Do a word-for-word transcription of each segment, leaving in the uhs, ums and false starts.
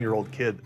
year old kid.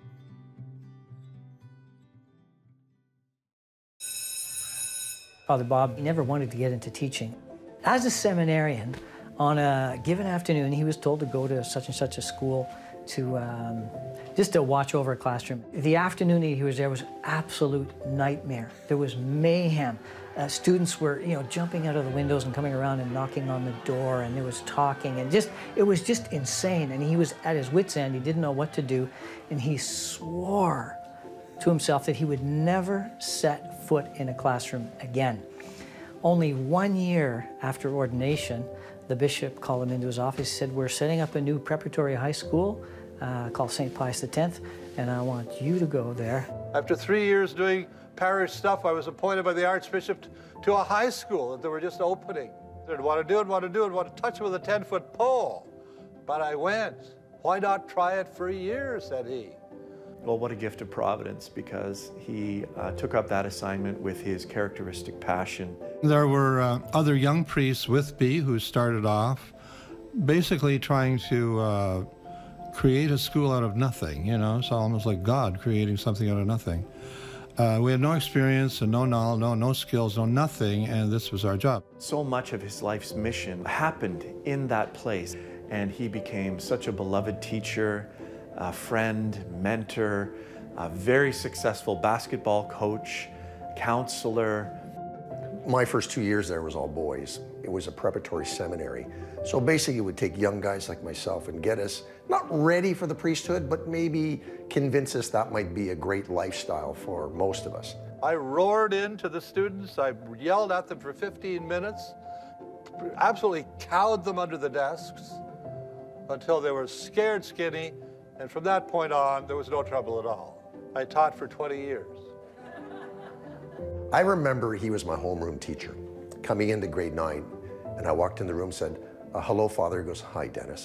Father Bob never wanted to get into teaching. As a seminarian, on a given afternoon, he was told to go to such and such a school to um, just to watch over a classroom. The afternoon he was there was absolute nightmare. There was mayhem. Uh, students were, you know, jumping out of the windows and coming around and knocking on the door, and there was talking, and just, it was just insane. And he was at his wit's end. He didn't know what to do, and he swore to himself that he would never set foot in a classroom again. Only one year after ordination, the bishop called him into his office. He said, "We're setting up a new preparatory high school uh, called Saint Pius the tenth, and I want you to go there." After three years doing parish stuff, I was appointed by the Archbishop to a high school that they were just opening. I didn't want to do it, want to do it, want to touch it with a ten-foot pole. But I went. "Why not try it for a year," said he. Well, what a gift of Providence, because he uh, took up that assignment with his characteristic passion. There were uh, other young priests with B who started off basically trying to uh, create a school out of nothing, you know, it's almost like God creating something out of nothing. Uh, we had no experience and no knowledge, no, no skills, no nothing, and this was our job. So much of his life's mission happened in that place, and he became such a beloved teacher, a friend, mentor, a very successful basketball coach, counselor. My first two years there was all boys. It was a preparatory seminary. So basically it would take young guys like myself and get us, not ready for the priesthood, but maybe convince us that might be a great lifestyle for most of us. I roared into the students. I yelled at them for fifteen minutes, absolutely cowed them under the desks until they were scared skinny. And from that point on, there was no trouble at all. I taught for twenty years. I remember he was my homeroom teacher, coming into grade nine, and I walked in the room and said, uh, "Hello, Father." He goes, "Hi, Dennis."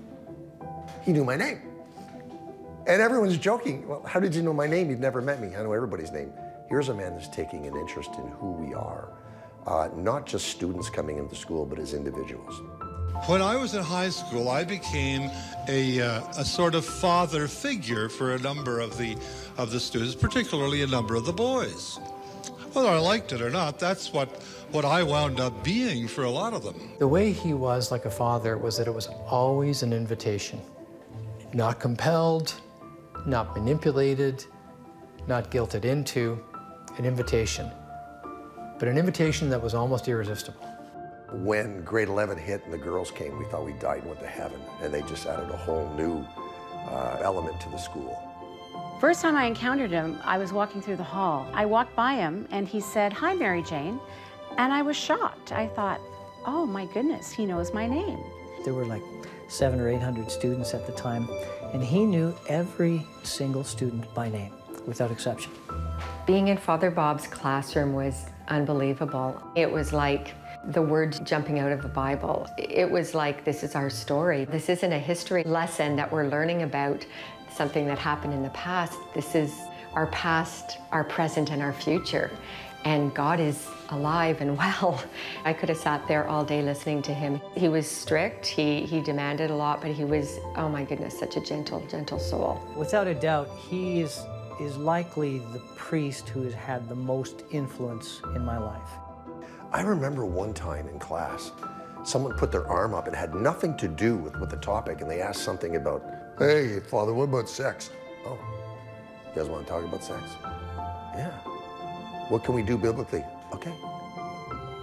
He knew my name. And everyone's joking. "Well, how did you know my name? You've never met me." "I know everybody's name." Here's a man that's taking an interest in who we are, uh, not just students coming into school, but as individuals. When I was in high school, I became a, uh, a sort of father figure for a number of the, of the students, particularly a number of the boys. Whether I liked it or not, that's what, what I wound up being for a lot of them. The way he was like a father was that it was always an invitation. Not compelled, not manipulated, not guilted into, an invitation. But an invitation that was almost irresistible. When grade eleven hit and the girls came, we thought we died and went to heaven, and they just added a whole new uh, element to the school. First time I encountered him, I was walking through the hall. I walked by him and he said, "Hi, Mary Jane," and I was shocked. I thought, oh my goodness, he knows my name. There were like seven or eight hundred students at the time, and he knew every single student by name, without exception. Being in Father Bob's classroom was unbelievable. It was like the words jumping out of the Bible. It was like, this is our story. This isn't a history lesson that we're learning about something that happened in the past. This is our past, our present, and our future. And God is alive and well. I could have sat there all day listening to him. He was strict, he, he demanded a lot, but he was, oh my goodness, such a gentle, gentle soul. Without a doubt, he is, is likely the priest who has had the most influence in my life. I remember one time in class, someone put their arm up and had nothing to do with, with the topic, and they asked something about, "Hey, Father, what about sex?" "Oh, you guys want to talk about sex?" "Yeah." "What can we do biblically?" "Okay."